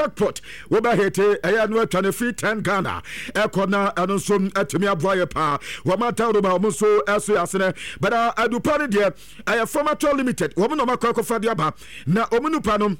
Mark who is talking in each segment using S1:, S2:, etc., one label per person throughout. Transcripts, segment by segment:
S1: jackpot woba hete eya no atwane free 10 Ghana ekona eno so atumi aboye pa wamata roba omo so eso yasene but adupa ne de aya formato limited womo no makwa fa de aba na omo nupa no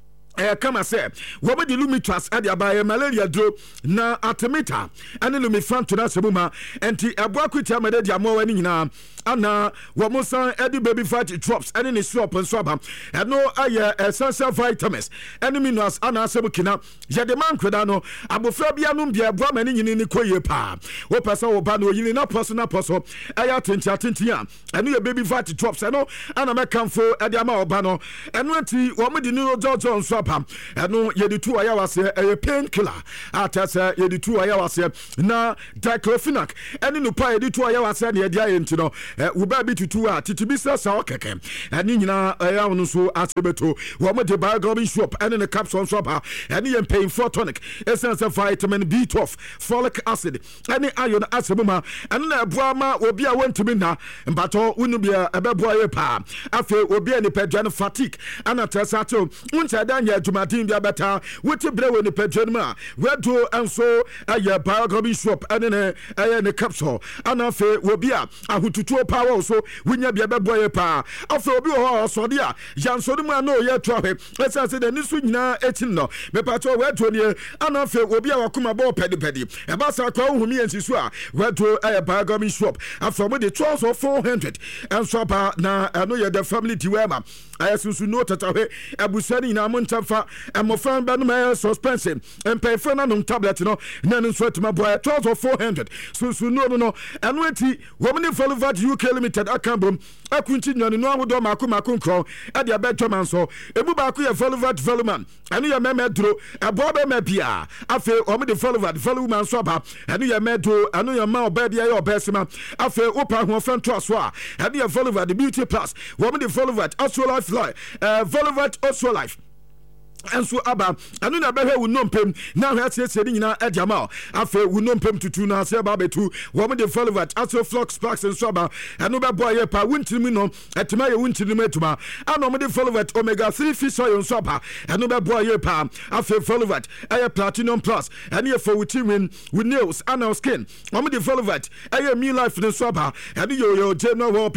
S1: kama say women the lumitras at the abaye malaria dro na atemita and lumifan to that sebuma enti aboakuti amede dia mo wani nyina ana womosan edi baby fat drops and in swap and swap and no aye essential vitamins and minerals ana sebukina ya de man kweda no abofra bia no bia aboa mani nyini ni koye pa wo pesa wo ba no yini na personal person aya tenti and your baby fat drops and no ana mekamfo edi ama oba no and enti women the new Jojo swap eno yeditu ayawase a painkiller atasa yeditu ayawase na diclofenac eni nupa yeditu ayawase na yedia yentino wo ba bi tutu a titibisa sa okeke eni nyina ayawo no so asebeto wo mo de bioglobbin shop eni ne capsule shop ha eni yen pain for tonic essence vitamin B12 folic acid eni iron asebuma eni na aboa ma obi a wontimi na mbato unu bia ebeboa ye pa afi obi ani pedwan fatigue ana tasa to uncha danya jumadin bia beta woti brewe ni pedwan ma wedo enso aye bioglobbin shop eni ne aye ne capsule ana afi obi a ahututu power so winya bia beboa ye pa afi obi ho so dia yansori mu na oye trohe essence de nisu nyina etin no me pato wedo ni ana afi obi a wakuma bo pedi e ba sa kwa humi ensisu a wedo aye bioglobbin shop afi mo de 400 enso pa na no ye the family diwema ayasusu no tatawe abusani na montafa amofan ba no ma suspense empefo na no tablet no na no sweatma boy 400 susu no eno enti womni Folivat UK Limited akambom akunti nyane no ahodo makonkron e de abetwa so emu ba ko ye Folivat Veluman eno ye memedro abo ba mabia afi omde Folivat Veluman so ba eno ye medro eno ye ma oba bia ye obesima afi opa ho fan to so a eno ye Folivat Beauty Plus womde Folivat Oslo Life Folivat Oslo Life and so aba anu na behe wunompem na hwese nyina adjama afa wunompem tutu na se ba betu wo me de Folivat aso flux sparks and so aba anu be boy pa wuntimi no etima ye wuntimi matuma anu me de Folivat omega 3 fish oil so aba anu be boy pa afa Folivat aye platinum plus anu ye for with nails and skin wo me de Folivat aye me life no so aba anu yo general